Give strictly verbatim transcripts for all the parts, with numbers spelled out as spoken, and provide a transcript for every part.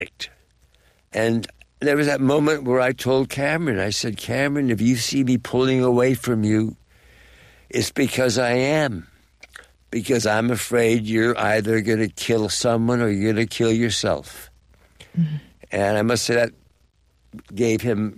And there was that moment where I told Cameron, I said, Cameron, if you see me pulling away from you, it's because I am. Because I'm afraid you're either going to kill someone or you're going to kill yourself. Mm-hmm. And I must say that gave him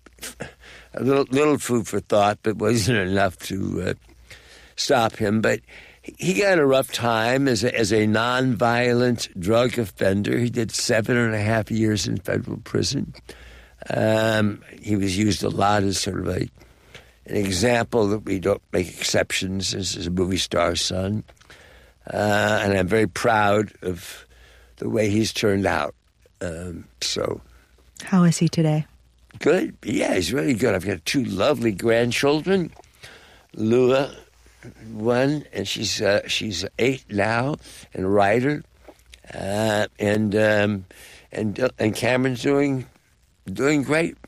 a little, little food for thought, but wasn't enough to uh, stop him. But he got a rough time as a, as a nonviolent drug offender. He did seven and a half years in federal prison. Um, he was used a lot as sort of a an example that we don't make exceptions as, as a movie star's son. Uh, and I'm very proud of the way he's turned out. Um, so, how is he today? Good. Yeah, he's really good. I've got two lovely grandchildren. Lua, one, and she's uh, she's eight now, and Ryder, uh, and um, and and Cameron's doing doing great.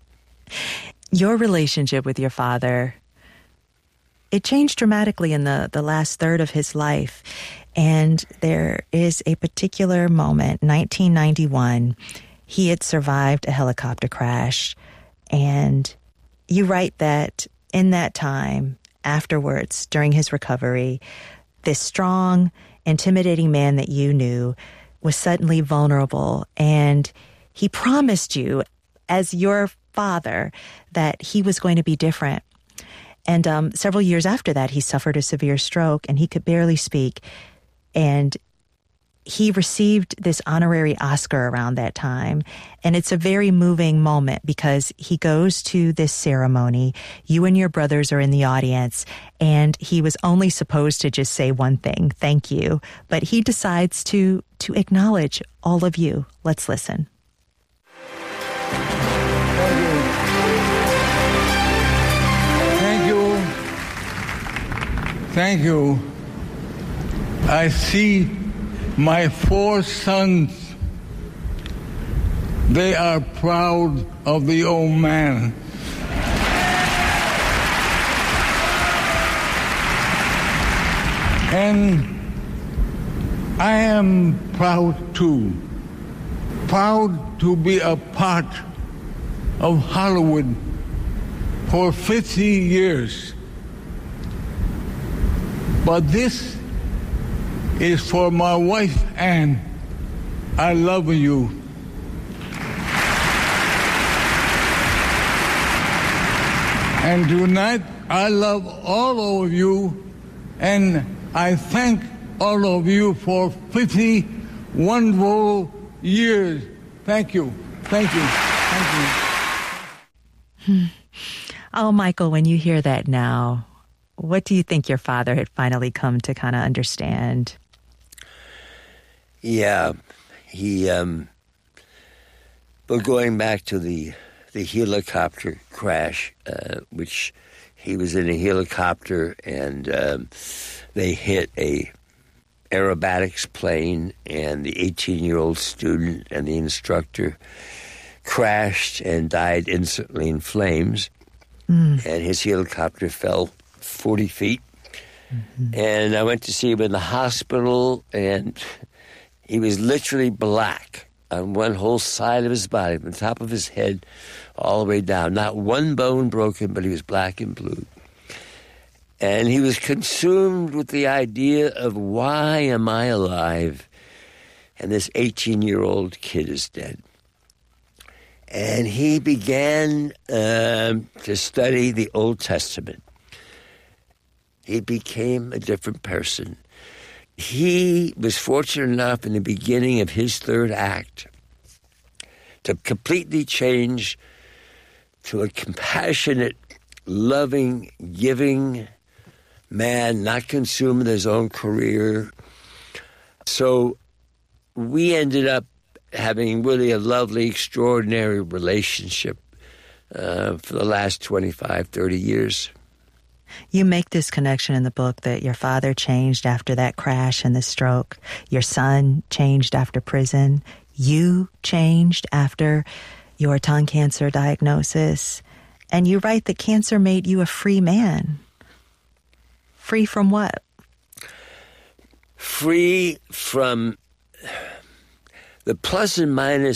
Your relationship with your father, it changed dramatically in the, the last third of his life. And there is a particular moment, nineteen ninety-one, he had survived a helicopter crash. And you write that in that time, afterwards, during his recovery, this strong, intimidating man that you knew was suddenly vulnerable. And he promised you, as your father, that he was going to be different. And um, several years after that, he suffered a severe stroke and he could barely speak. And he received this honorary Oscar around that time. And it's a very moving moment because he goes to this ceremony. You and your brothers are in the audience. And he was only supposed to just say one thing, thank you. But he decides to, to acknowledge all of you. Let's listen. Thank you. Thank you. I see my four sons. They are proud of the old man. And I am proud too. Proud to be a part of Hollywood for fifty years. But this is for my wife, Anne. I love you. And tonight, I love all of you, and I thank all of you for fifty wonderful years. Thank you. Thank you. Thank you. Hmm. Oh, Michael, when you hear that now, what do you think your father had finally come to kind of understand? Yeah, he, um, but going back to the the helicopter crash, uh, which he was in a helicopter and um, they hit a aerobatics plane, and the eighteen-year-old student and the instructor crashed and died instantly in flames. Mm. And his helicopter fell forty feet. Mm-hmm. And I went to see him in the hospital, and he was literally black on one whole side of his body, from the top of his head all the way down. Not one bone broken, but he was black and blue. And he was consumed with the idea of, why am I alive? And this eighteen-year-old kid is dead. And he began um, to study the Old Testament. He became a different person. He was fortunate enough in the beginning of his third act to completely change to a compassionate, loving, giving man, not consumed with his own career. So we ended up having really a lovely, extraordinary relationship uh, for the last twenty-five, thirty years. You make this connection in the book that your father changed after that crash and the stroke. Your son changed after prison. You changed after your tongue cancer diagnosis. And you write that cancer made you a free man. Free from what? Free from the plus and minus